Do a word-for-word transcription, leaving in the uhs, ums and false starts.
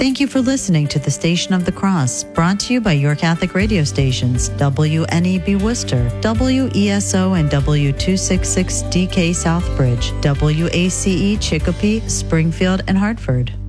Thank you for listening to the Station of the Cross, brought to you by your Catholic radio stations, W N E B Worcester, W E S O and W two sixty-six D K Southbridge, W A C E Chicopee, Springfield, and Hartford.